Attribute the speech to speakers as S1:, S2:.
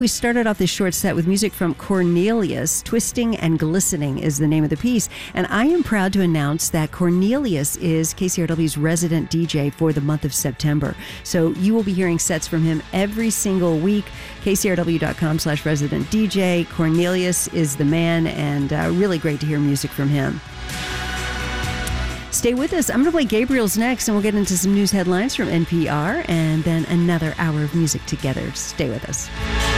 S1: We started off this short set with music from Cornelius. Twisting and Glistening is the name of the piece. And I am proud to announce that Cornelius is KCRW's resident DJ for the month of September. So you will be hearing sets from him every single week. KCRW.com/resident DJ. Cornelius is the man, and really great to hear music from him. Stay with us. I'm going to play Gabriel's next, and we'll get into some news headlines from NPR, and then another hour of music together. Stay with us.